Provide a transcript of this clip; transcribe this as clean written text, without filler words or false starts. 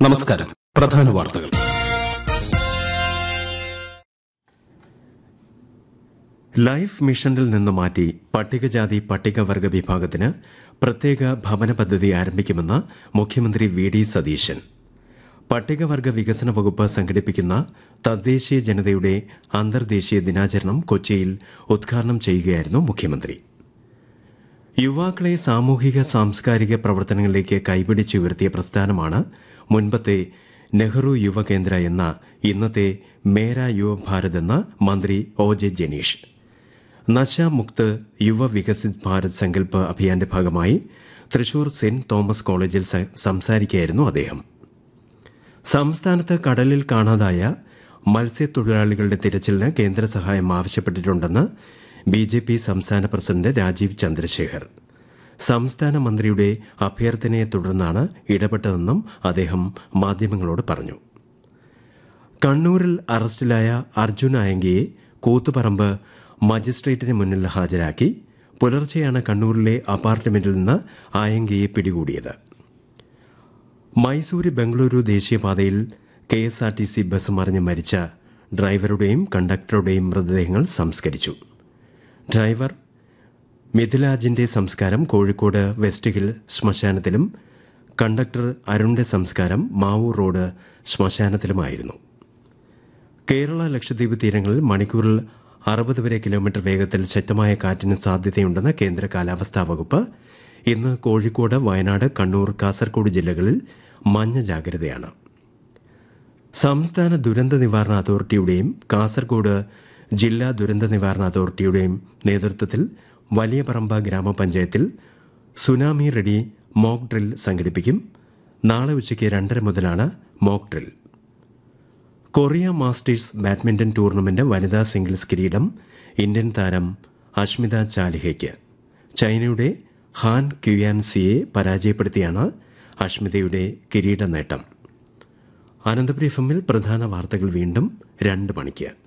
നമസ്കാരം. പ്രധാന വാർത്തകൾ. ലൈഫ് മിഷനിൽ നിന്ന് മാറ്റി പട്ടികജാതി പട്ടികവർഗ വിഭാഗത്തിന് പ്രത്യേക ഭവന പദ്ധതി ആരംഭിക്കുമെന്ന് മുഖ്യമന്ത്രി വി.ഡി. സതീശൻ. പട്ടികവർഗ വികസന വകുപ്പ് സംഘടിപ്പിക്കുന്ന തദ്ദേശീയ ജനതയുടെ അന്തർദേശീയ ദിനാചരണം കൊച്ചിയിൽ ഉദ്ഘാടനം ചെയ്യുകയായിരുന്നു മുഖ്യമന്ത്രി. യുവാക്കളെ സാമൂഹിക സാംസ്കാരിക പ്രവർത്തനങ്ങളിലേക്ക് കൈപിടിച്ചുയർത്തിയ പ്രസ്ഥാനമാണ് മുൻപത്തെ നെഹ്റു യുവകേന്ദ്ര എന്ന ഇന്നത്തെ മേര യുവഭാരത് എന്ന മന്ത്രി ഒ.ജെ. ജനീഷ്. നശാമുക്ത് യുവ വികസിത് ഭാരത് സങ്കല്പ് അഭിയാന്റെ ഭാഗമായി തൃശൂർ സെന്റ് തോമസ് കോളേജിൽ സംസാരിക്കുകയായിരുന്നു അദ്ദേഹം. സംസ്ഥാനത്ത് കടലിൽ കാണാതായ മത്സ്യത്തൊഴിലാളികളുടെ തിരച്ചിലിന് കേന്ദ്ര സഹായം ആവശ്യപ്പെട്ടിട്ടുണ്ടെന്ന് ബി.ജെ.പി. സംസ്ഥാന പ്രസിഡന്റ് രാജീവ് ചന്ദ്രശേഖർ. സംസ്ഥാന മന്ത്രിയുടെ അഭ്യർത്ഥനയെ തുടർന്നാണ് ഇടപെട്ടതെന്നും അദ്ദേഹം മാധ്യമങ്ങളോട് പറഞ്ഞു. കണ്ണൂരിൽ അറസ്റ്റിലായ അർജുൻ ആയങ്കിയെ കൂത്തുപറമ്പ് മജിസ്ട്രേറ്റിന് മുന്നിൽ ഹാജരാക്കി. പുലർച്ചെയാണ് കണ്ണൂരിലെ അപ്പാർട്ട്മെന്റിൽ നിന്ന് ആയങ്കിയെ പിടികൂടിയത്. മൈസൂര് ബംഗളൂരു ദേശീയപാതയിൽ കെഎസ്ആർടിസി ബസ് മറിഞ്ഞ് മരിച്ച ഡ്രൈവറുടെയും കണ്ടക്ടറുടെയും മൃതദേഹങ്ങൾ സംസ്കരിച്ചു. ഡ്രൈവർ മിഥിലാജിന്റെ സംസ്കാരം കോഴിക്കോട് വെസ്റ്റ് ഹിൽ ശ്മശാനത്തിലും കണ്ടക്ടർ അരുണിന്റെ സംസ്കാരം മാവൂർ റോഡ് ശ്മശാനത്തിലുമായിരുന്നു. കേരള ലക്ഷദ്വീപ് തീരങ്ങളിൽ മണിക്കൂറിൽ 60 വരെ കിലോമീറ്റർ വേഗത്തിൽ ശക്തമായ കാറ്റിന് സാധ്യതയുണ്ടെന്ന് കേന്ദ്ര കാലാവസ്ഥാ വകുപ്പ്. ഇന്ന് കോഴിക്കോട്, വയനാട്, കണ്ണൂർ, കാസർഗോഡ് ജില്ലകളിൽ മഞ്ഞ ജാഗ്രതയാണ്. സംസ്ഥാന ദുരന്ത നിവാരണ അതോറിറ്റിയുടെയും കാസർഗോഡ് ജില്ലാ ദുരന്ത നിവാരണ അതോറിറ്റിയുടെയും നേതൃത്വത്തിൽ വലിയ പറമ്പ ഗ്രാമപഞ്ചായത്തിൽ സുനാമി റെഡി മോക്ക് ഡ്രിൽ സംഘടിപ്പിക്കും. നാളെ ഉച്ചയ്ക്ക് 2:30 മുതലാണ് mock drill. Korea masters badminton tournament വനിതാ സിംഗിൾസ് കിരീടം ഇന്ത്യൻ താരം അഷ്മിത ചാലിഹയ്ക്ക്. ചൈനയുടെ ഹാൻ ക്യുയാൻസിയെ പരാജയപ്പെടുത്തിയാണ് അഷ്മിതയുടെ കിരീട നേട്ടം. അനന്തപുരി എഫ്എമ്മിൽ പ്രധാന വാർത്തകൾ വീണ്ടും 2 മണിക്ക്.